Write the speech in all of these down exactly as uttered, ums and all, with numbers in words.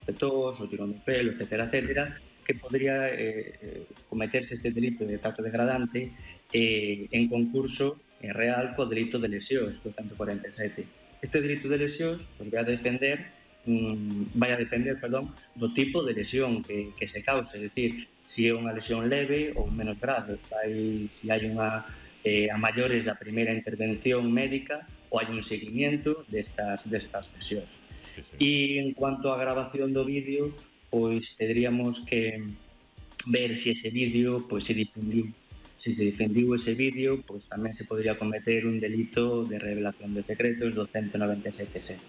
de tos, o tirón do pelo, etcétera, etcétera, que podría eh, cometerse este delito de trato degradante eh, en concurso eh, real co delito de lesións do ciento cuarenta e sete. Este delito de lesións pues, vai a defender mm, vai a depender, perdón, do tipo de lesión que, que se cause, é dicir, se é unha lesión leve ou menos grave, hai, se hai unha eh, a maiores da primeira intervención médica ou hai un seguimiento destas, destas lesións. Sí, sí. E en cuanto á grabación do vídeo, pois tendríamos que ver se ese vídeo pois, se difundiu. Se se difundiu ese vídeo, pois tamén se podría cometer un delito de revelación de secretos do ciento noventa e sete C.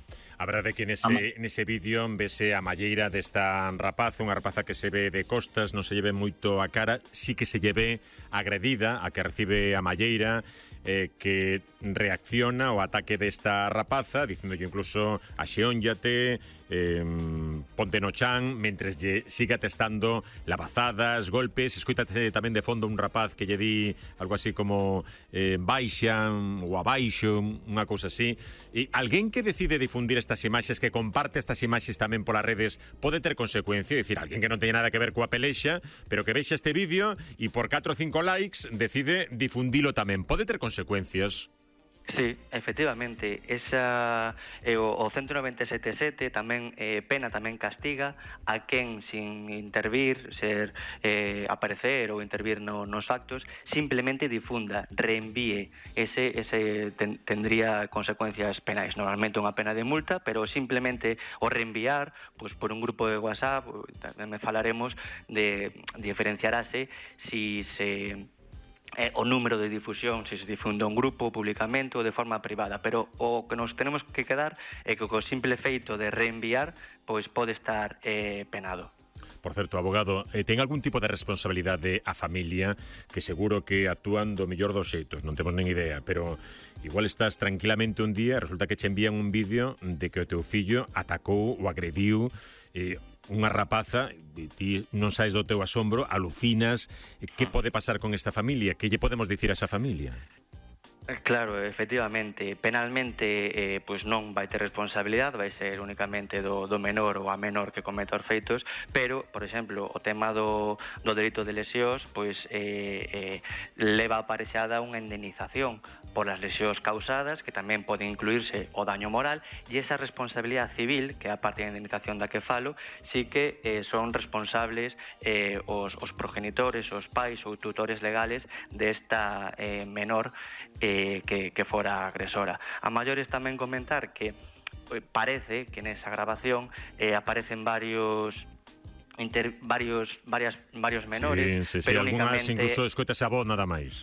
A verdade é que nese, nese vídeo vese a malleira desta rapaza, unha rapaza que se ve de costas, non se lle ve moito a cara, sí que se lle ve agredida, a que recibe a malleira, eh, que reacciona ao ataque desta rapaza, dicendolle incluso axeónllate, eh, ponte no chan, mentres lle siga testando lavazadas, golpes. Escoítate tamén de fondo un rapaz que lle di algo así como eh, baixa ou abaixo, unha cousa así. E alguén que decide difundir estas imaxes, que comparte estas imaxes tamén polas redes, pode ter consecuencia, é dicir, alguén que non teña nada que ver coa pelexa, pero que vexa este vídeo e por catro ou cinco likes decide difundilo tamén. Pode ter consecuencias? Sí, efectivamente, esa eh, o, o ciento noventa e sete sete tamén eh, pena, tamén castiga a quen sin intervir, ser eh, aparecer ou intervir no, nos actos, simplemente difunda, reenvíe, ese ese ten, tendría consecuencias penais, normalmente unha pena de multa, pero simplemente o reenviar, pues por un grupo de WhatsApp, tamén me falaremos de diferenciarase si se Eh, o número de difusión, se se difunde un grupo públicamente ou de forma privada, pero o que nos tenemos que quedar é que co simple feito de reenviar, pois pode estar eh, penado. Por certo, abogado, eh, ten algún tipo de responsabilidade a familia, que seguro que actúan do mellor dos xeitos, non temos nen idea, pero igual estás tranquilamente un día e resulta que che envían un vídeo de que o teu fillo atacou ou agrediu eh, unha rapaza, e ti non saes do teu asombro, alucinas. Que pode pasar con esta familia? Que lle podemos dicir a esa familia? Claro, efectivamente, penalmente eh, pois non vai ter responsabilidade, vai ser únicamente do, do menor ou a menor que cometa os feitos, pero, por exemplo, o tema do, do delito de lesións, pois eh, eh, leva aparexada unha indemnización por as lesións causadas, que tamén pode incluirse o daño moral, e esa responsabilidade civil, que é a parte da indemnización da que falo, sí que eh, son responsables eh, os, os progenitores, os pais ou tutores legales desta eh, menor eh, que, que fora agresora. A maiores tamén comentar que eh, parece que nesa grabación eh, aparecen varios inter, varios varias varios menores, sí, sí, sí, pero algunhas únicamente incluso escoitase a voz nada máis.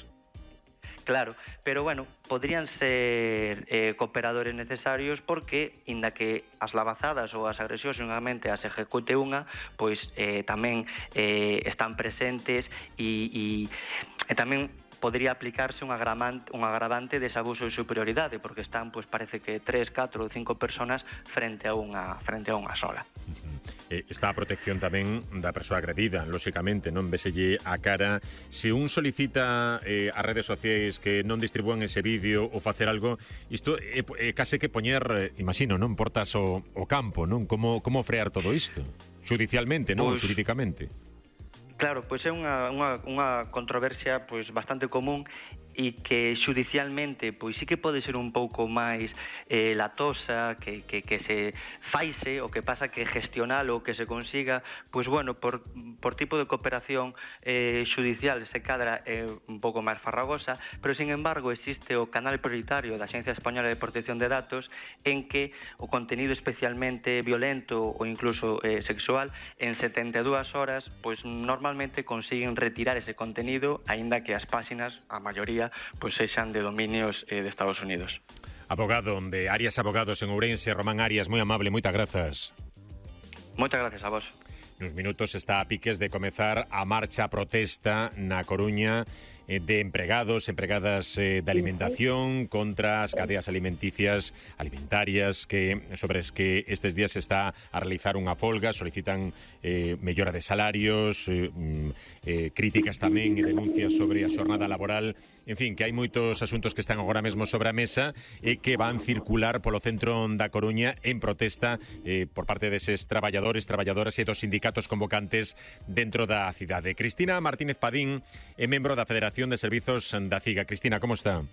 Claro, pero bueno, podrían ser eh, cooperadores necesarios porque, inda que as lavazadas ou as agresións únicamente as ejecute unha, pois eh, tamén eh, están presentes e, e, e tamén podría aplicarse un agravante, un agravante de abuso de superioridade, porque están, pois parece que tres, catro ou cinco personas frente a unha frente a unha sola. Eh, está a protección tamén da persoa agredida, lóxicamente, non veselle a cara. Se un solicita eh, as redes sociais que non distribúan ese vídeo ou facer algo, isto é eh, eh, case que poñer, eh, imagino, non portas o, o campo, non? Como, como frear todo isto? Judicialmente, non? Pues, xurídicamente. Claro, pois é unha, unha, unha controversia pois bastante común e que xudicialmente pois sí que pode ser un pouco máis eh, latosa, que, que, que se faise, o que pasa que gestionalo, o que se consiga, pois bueno, por, por tipo de cooperación eh, xudicial se cadra eh, un pouco máis farragosa, pero sin embargo existe o canal prioritario da Axencia Española de Protección de Datos en que o contenido especialmente violento ou incluso eh, sexual en setenta e dúas horas pois normalmente consiguen retirar ese contenido, aínda que as páxinas, a maioría, pois sexan de dominios eh, de Estados Unidos. Abogado de Arias Abogados en Ourense, Román Arias, moi amable, moitas grazas. Moitas gracias a vos. Nuns minutos está a piques de comezar a marcha protesta na Coruña de empregados, empregadas de alimentación contra as cadeas alimenticias, alimentarias, que sobre as que estes días se está a realizar unha folga, solicitan eh, mellora de salarios, eh, eh, críticas tamén e denuncias sobre a xornada laboral. En fin, que hai moitos asuntos que están agora mesmo sobre a mesa e que van circular polo centro da Coruña en protesta eh, por parte deses traballadores, traballadoras e dos sindicatos convocantes dentro da cidade. Cristina Martínez Padín é membro da Federación de Servizos da CIGA. Cristina, como está?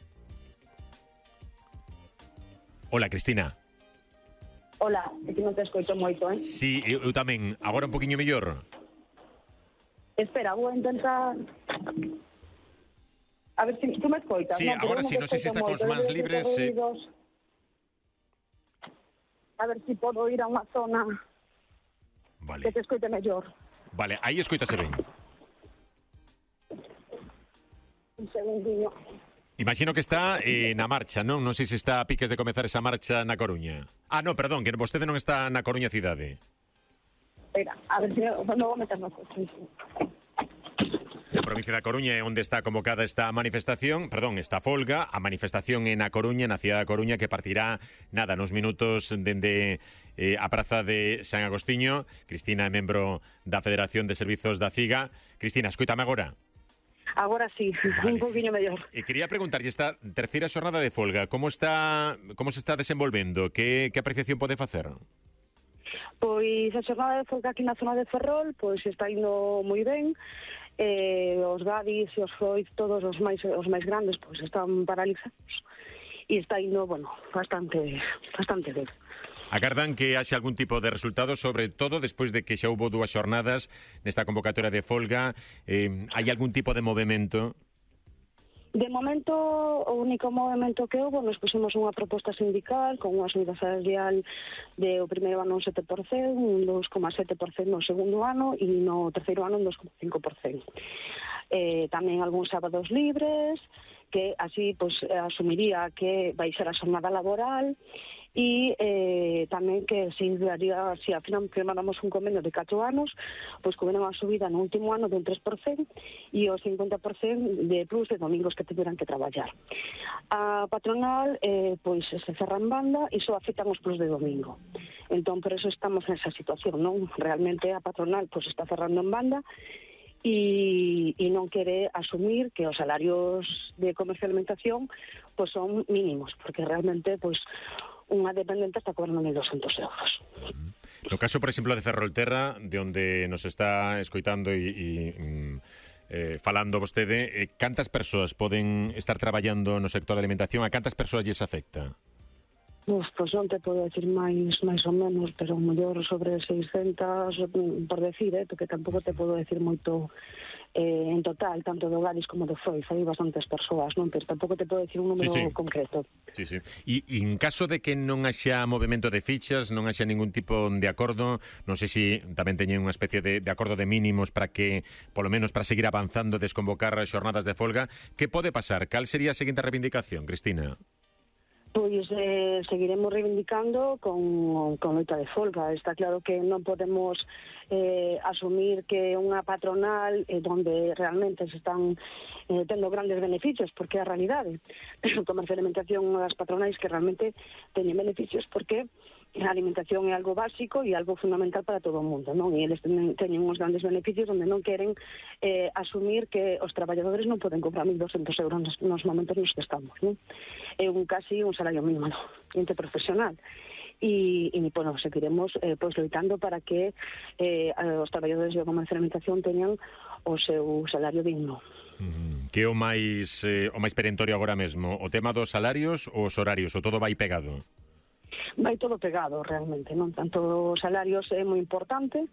Hola, Cristina. Hola, é que non te escoito moito, eh? Sí, eu, eu tamén. Agora un poquinho mellor. Espera, vou intentar... A ver si tú me escoitas. Sí, no, agora sí, non sei se está cos mans libres. Eh... A ver si podo ir a unha zona vale. que te escoite mellor. Vale, aí escoitase ben. Un segundinho. Imagino que está eh, na marcha, non? Non sei se está a piques de comezar esa marcha na Coruña. Ah, non, perdón, que vostede non está na Coruña cidade. Espera, a ver si non vou meter no coche. Na provincia da Coruña é onde está convocada esta manifestación, perdón, esta folga, a manifestación en a Coruña, na cidade da Coruña, que partirá, nada, nos minutos dende eh, a praza de San Agostiño. Cristina é membro da Federación de Servizos da CIGA. Cristina, escoítame agora. Agora sí, vale. Un poquinho mellor. E quería preguntarlle esta terceira xornada de folga, como está como se está desenvolvendo? Que, que apreciación pode facer? Pois a xornada de folga aquí na zona de Ferrol pois está indo moi ben. Eh, os gadis e os Freud, todos os máis os máis grandes, pois están paralizados e está indo, bueno, bastante bastante ben. Agardan que haxe algún tipo de resultado, sobre todo despois de que xa houbo dúas xornadas nesta convocatoria de folga, eh, hai algún tipo de movimento? De momento, o único movimento que houve, nos pusimos unha proposta sindical con unha subida salarial de o primeiro ano un sete por cento, un dous coma sete por cento no segundo ano e no terceiro ano un dos coma cinco por cento. Eh, tamén algúns sábados libres, que así pues, asumiría que vai ser a xornada laboral e eh, tamén que se daría, se afinal firmáramos un convenio de catro anos, pois que houve unha subida no último ano dun tres por cento e o cincuenta por cento de plus de domingos que tiveran que traballar. A patronal eh, pois se cerra en banda e só afectan os plus de domingo. Entón, por eso estamos nesa situación, non? Realmente a patronal pois está cerrando en banda e, e non quere asumir que os salarios de comercio e alimentación pois son mínimos, porque realmente pois unha dependente está cobrando mil doscientos euros. No caso, por exemplo, de Ferrolterra, de onde nos está escoitando e, e eh, falando vostede, eh, cantas persoas poden estar traballando no sector de alimentación? A cantas persoas lles afecta? Uf, pois non te podo decir máis máis ou menos, pero mellor sobre seiscentas, por decir, eh, porque tampouco te podo decir moito eh, en total, tanto do Gadis como do Freud, hai bastantes persoas, non? Pero tampouco te podo decir un número sí, sí. concreto. Sí, sí. E en caso de que non haxa movimento de fichas, non haxa ningún tipo de acordo, non sei se tamén teñen unha especie de, de acordo de mínimos para que, polo menos, para seguir avanzando, desconvocar xornadas de folga, que pode pasar? Cal sería a seguinte reivindicación, Cristina? Pois eh, seguiremos reivindicando con, con loita de folga. Está claro que non podemos eh, asumir que unha patronal eh, donde realmente se están eh, tendo grandes beneficios, porque é a realidade. O comercio de alimentación é unha das patronais que realmente teñen beneficios porque a alimentación é algo básico e algo fundamental para todo o mundo, non? E eles teñen, teñen uns grandes beneficios onde non queren eh, asumir que os traballadores non poden comprar mil doscientos euros nos, nos momentos nos que estamos, non? É un casi un salario mínimo, non? Interprofesional. E, e bueno, seguiremos eh, pois loitando para que eh, os traballadores do comercio de alimentación teñan o seu salario digno. Mm, que é o máis, eh, o máis perentorio agora mesmo? O tema dos salarios ou os horarios? O todo vai pegado? Vai todo pegado realmente, non? Tanto os salarios é moi importante,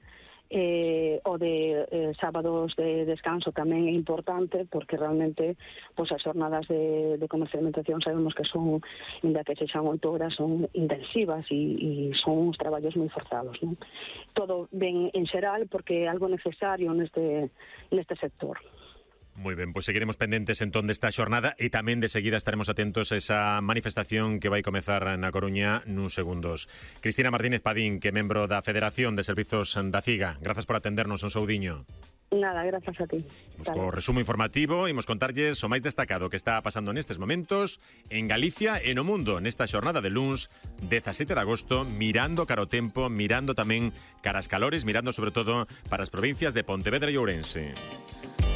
eh, o de eh, sábados de descanso tamén é importante, porque realmente pois, as jornadas de, de comercio de alimentación sabemos que son, ainda que sexan oito horas, son intensivas e, e son uns traballos moi forzados, non? Todo ben en xeral porque é algo necesario neste, neste sector. Moi ben, pois seguiremos pendentes entón desta xornada e tamén de seguida estaremos atentos a esa manifestación que vai comezar na Coruña nuns segundos. Cristina Martínez Padín, que é membro da Federación de Servizos da CIGA, grazas por atendernos un saudiño. Nada, grazas a ti. Pues co resumo informativo, imos contarlles o máis destacado que está pasando nestes momentos en Galicia e no mundo nesta xornada de luns dezasete de agosto, mirando cara o tempo, mirando tamén cara as calores, mirando sobre todo para as provincias de Pontevedra e Ourense.